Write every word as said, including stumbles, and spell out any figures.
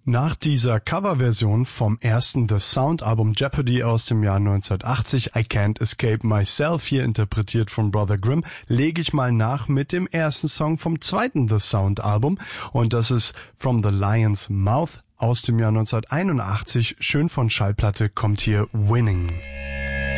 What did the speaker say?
Nach dieser Coverversion vom ersten The Sound Album Jeopardy aus dem Jahr neunzehnhundertachtzig, I Can't Escape Myself, hier interpretiert von Brother Grimm, lege ich mal nach mit dem ersten Song vom zweiten The Sound Album, und das ist From the Lion's Mouth aus dem Jahr neunzehnhunderteinundachtzig. Schön von Schallplatte kommt hier Winning.